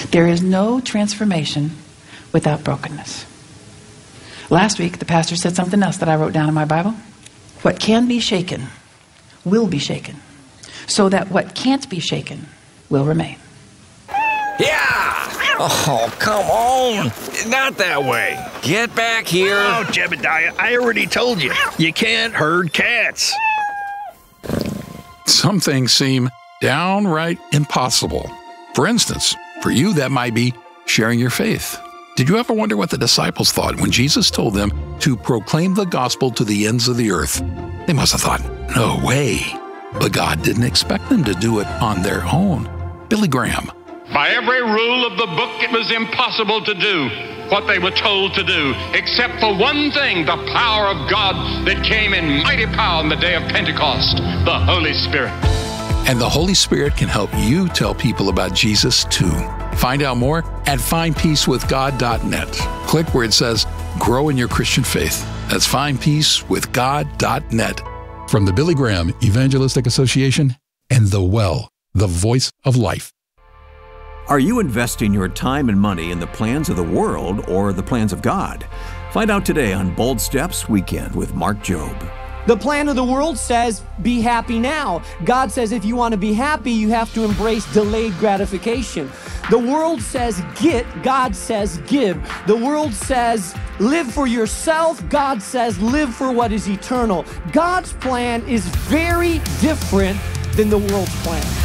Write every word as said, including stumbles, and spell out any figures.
There is no transformation without brokenness. Last week, the pastor said something else that I wrote down in my Bible. What can be shaken will be shaken, so that what can't be shaken will remain. Yeah! Oh, come on! Not that way. Get back here. Oh, Jebediah, I already told you. You can't herd cats. Some things seem downright impossible. For instance, for you, that might be sharing your faith. Did you ever wonder what the disciples thought when Jesus told them to proclaim the gospel to the ends of the earth? They must have thought, no way. But God didn't expect them to do it on their own. Billy Graham. By every rule of the book, it was impossible to do what they were told to do, except for one thing, the power of God that came in mighty power on the day of Pentecost, the Holy Spirit. And the Holy Spirit can help you tell people about Jesus too. Find out more at find peace with god dot net. Click where it says Grow in Your Christian Faith. That's find peace with god dot net. From the Billy Graham Evangelistic Association and The Well, the voice of life. Are you investing your time and money in the plans of the world or the plans of God? Find out today on Bold Steps Weekend with Mark Jobe. The plan of the world says, be happy now. God says if you want to be happy, you have to embrace delayed gratification. The world says get, God says give. The world says live for yourself, God says live for what is eternal. God's plan is very different than the world's plan.